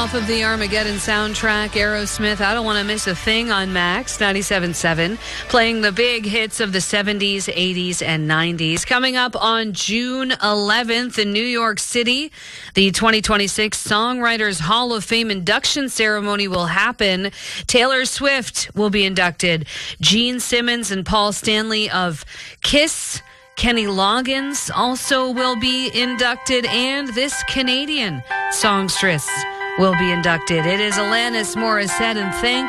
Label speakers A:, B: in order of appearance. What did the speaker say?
A: Off of the Armageddon soundtrack, Aerosmith, I Don't Want to Miss a Thing on Max 97.7, playing the big hits of the 70s, 80s, and 90s. Coming up on June 11th in New York City, the 2026 Songwriters Hall of Fame induction ceremony will happen. Taylor Swift will be inducted. Gene Simmons and Paul Stanley of Kiss, Kenny Loggins also will be inducted, and this Canadian songstress will be inducted. It is Alanis Morissette, and thank